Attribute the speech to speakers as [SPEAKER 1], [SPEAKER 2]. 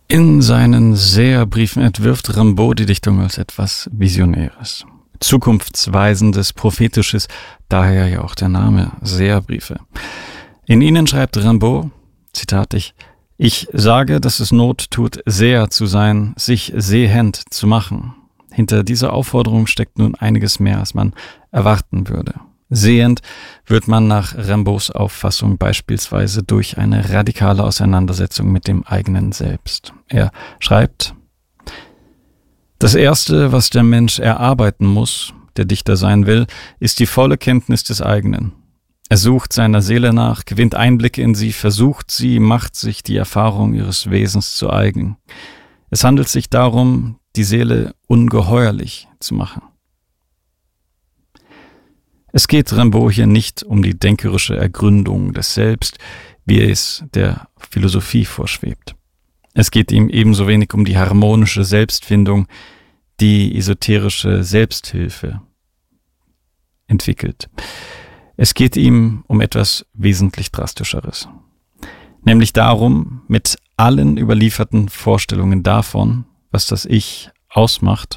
[SPEAKER 1] In seinen Seherbriefen entwirft Rimbaud die Dichtung als etwas Visionäres, Zukunftsweisendes, Prophetisches, daher ja auch der Name Seherbriefe. In ihnen schreibt Rimbaud, Zitat, ich sage, dass es Not tut, Seher zu sein, sich sehend zu machen. Hinter dieser Aufforderung steckt nun einiges mehr, als man erwarten würde. Sehend wird man nach Rimbauds Auffassung beispielsweise durch eine radikale Auseinandersetzung mit dem eigenen Selbst. Er schreibt, das Erste, was der Mensch erarbeiten muss, der Dichter sein will, ist die volle Kenntnis des eigenen. Er sucht seiner Seele nach, gewinnt Einblicke in sie, versucht sie, macht sich die Erfahrung ihres Wesens zu eigen. Es handelt sich darum, die Seele ungeheuerlich zu machen. Es geht Rimbaud hier nicht um die denkerische Ergründung des Selbst, wie es der Philosophie vorschwebt. Es geht ihm ebenso wenig um die harmonische Selbstfindung, die esoterische Selbsthilfe entwickelt. Es geht ihm um etwas wesentlich Drastischeres, nämlich darum, mit allen überlieferten Vorstellungen davon, was das Ich ausmacht,